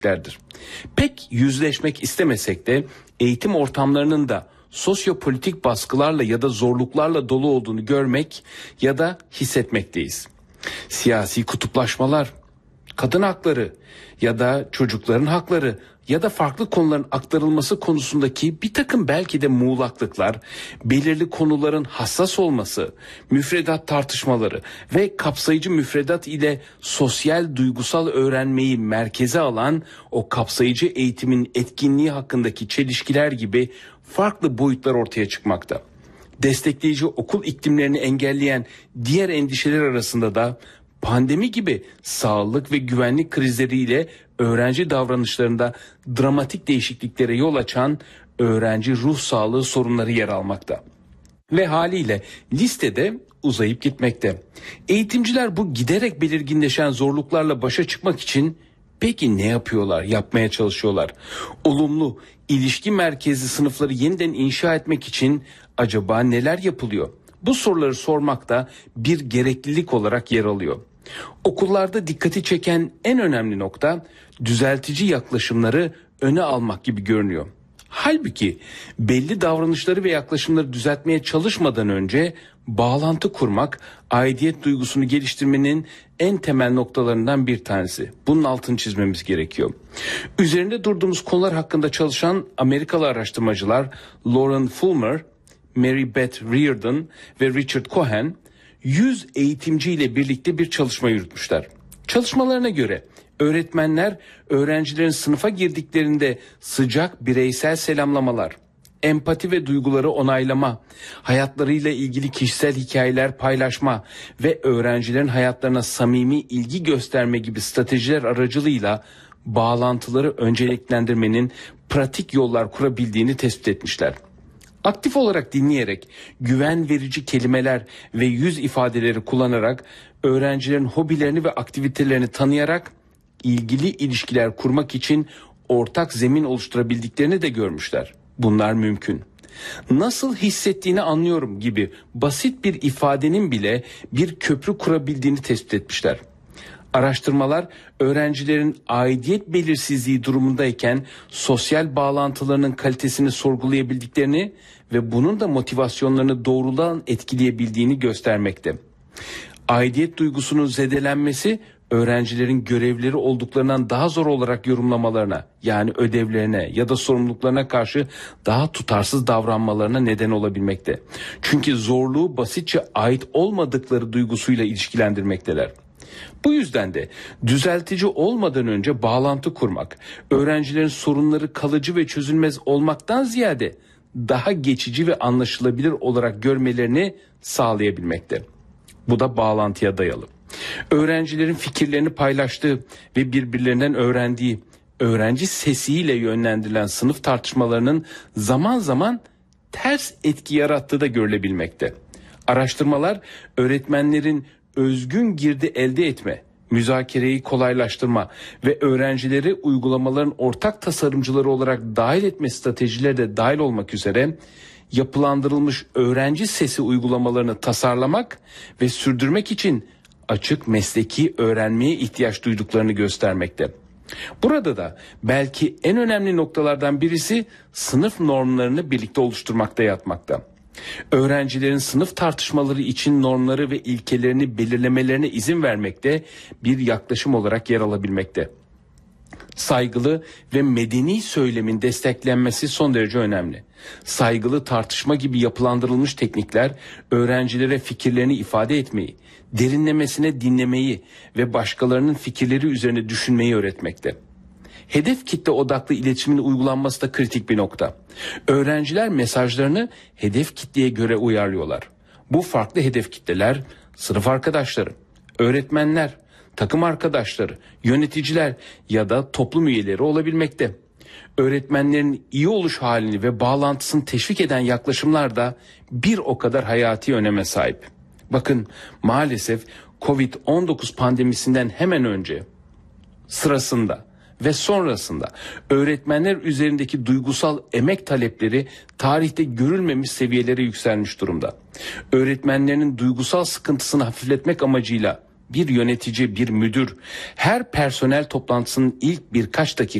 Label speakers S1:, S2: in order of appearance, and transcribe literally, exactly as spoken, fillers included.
S1: gerçeklerdir. Pek yüzleşmek istemesek de eğitim ortamlarının da sosyopolitik baskılarla ya da zorluklarla dolu olduğunu görmek ya da hissetmekteyiz. Siyasi kutuplaşmalar, kadın hakları ya da çocukların hakları ya da farklı konuların aktarılması konusundaki bir takım belki de muğlaklıklar, belirli konuların hassas olması, müfredat tartışmaları ve kapsayıcı müfredat ile sosyal duygusal öğrenmeyi merkeze alan o kapsayıcı eğitimin etkinliği hakkındaki çelişkiler gibi farklı boyutlar ortaya çıkmakta. Destekleyici okul iklimlerini engelleyen diğer endişeler arasında da pandemi gibi sağlık ve güvenlik krizleriyle öğrenci davranışlarında dramatik değişikliklere yol açan öğrenci ruh sağlığı sorunları yer almakta. Ve haliyle listede uzayıp gitmekte. Eğitimciler bu giderek belirginleşen zorluklarla başa çıkmak için peki ne yapıyorlar, yapmaya çalışıyorlar? Olumlu, ilişki merkezli sınıfları yeniden inşa etmek için acaba neler yapılıyor? Bu soruları sormak da bir gereklilik olarak yer alıyor. Okullarda dikkati çeken en önemli nokta düzeltici yaklaşımları öne almak gibi görünüyor. Halbuki belli davranışları ve yaklaşımları düzeltmeye çalışmadan önce bağlantı kurmak, aidiyet duygusunu geliştirmenin en temel noktalarından bir tanesi. Bunun altını çizmemiz gerekiyor. Üzerinde durduğumuz konular hakkında çalışan Amerikalı araştırmacılar Lauren Fulmer, Mary Beth Reardon ve Richard Cohen yüz eğitimciyle birlikte bir çalışma yürütmüşler. Çalışmalarına göre öğretmenler öğrencilerin sınıfa girdiklerinde sıcak bireysel selamlamalar, empati ve duyguları onaylama, hayatlarıyla ilgili kişisel hikayeler paylaşma ve öğrencilerin hayatlarına samimi ilgi gösterme gibi stratejiler aracılığıyla bağlantıları önceliklendirmenin pratik yollar kurabildiğini tespit etmişler. Aktif olarak dinleyerek, güven verici kelimeler ve yüz ifadeleri kullanarak, öğrencilerin hobilerini ve aktivitelerini tanıyarak ilgili ilişkiler kurmak için ortak zemin oluşturabildiklerini de görmüşler. Bunlar mümkün. Nasıl hissettiğini anlıyorum gibi basit bir ifadenin bile bir köprü kurabildiğini tespit etmişler. Araştırmalar öğrencilerin aidiyet belirsizliği durumundayken sosyal bağlantılarının kalitesini sorgulayabildiklerini ve bunun da motivasyonlarını doğrudan etkileyebildiğini göstermekte. Aidiyet duygusunun zedelenmesi öğrencilerin görevleri olduklarından daha zor olarak yorumlamalarına, yani ödevlerine ya da sorumluluklarına karşı daha tutarsız davranmalarına neden olabilmekte. Çünkü zorluğu basitçe ait olmadıkları duygusuyla ilişkilendirmekteler. Bu yüzden de düzeltici olmadan önce bağlantı kurmak, öğrencilerin sorunları kalıcı ve çözülmez olmaktan ziyade daha geçici ve anlaşılabilir olarak görmelerini sağlayabilmekte. Bu da bağlantıya dayalı. Öğrencilerin fikirlerini paylaştığı ve birbirlerinden öğrendiği, öğrenci sesiyle yönlendirilen sınıf tartışmalarının zaman zaman ters etki yarattığı da görülebilmekte. Araştırmalar öğretmenlerin özgün girdi elde etme, müzakereyi kolaylaştırma ve öğrencileri uygulamaların ortak tasarımcıları olarak dahil etme stratejileri de dahil olmak üzere yapılandırılmış öğrenci sesi uygulamalarını tasarlamak ve sürdürmek için açık mesleki öğrenmeye ihtiyaç duyduklarını göstermekte. Burada da belki en önemli noktalardan birisi sınıf normlarını birlikte oluşturmakta yatmakta. Öğrencilerin sınıf tartışmaları için normları ve ilkelerini belirlemelerine izin vermekte bir yaklaşım olarak yer alabilmekte. Saygılı ve medeni söylemin desteklenmesi son derece önemli. Saygılı tartışma gibi yapılandırılmış teknikler öğrencilere fikirlerini ifade etmeyi, derinlemesine dinlemeyi ve başkalarının fikirleri üzerine düşünmeyi öğretmekte. Hedef kitle odaklı iletişimin uygulanması da kritik bir nokta. Öğrenciler mesajlarını hedef kitleye göre uyarlıyorlar. Bu farklı hedef kitleler sınıf arkadaşları, öğretmenler, takım arkadaşları, yöneticiler ya da toplum üyeleri olabilmekte. Öğretmenlerin iyi oluş halini ve bağlantısını teşvik eden yaklaşımlar da bir o kadar hayati öneme sahip. Bakın, maalesef kovid on dokuz pandemisinden hemen önce, sırasında ve sonrasında öğretmenler üzerindeki duygusal emek talepleri tarihte görülmemiş seviyelere yükselmiş durumda. Öğretmenlerin duygusal sıkıntısını hafifletmek amacıyla bir yönetici, bir müdür her personel toplantısının ilk birkaç dakika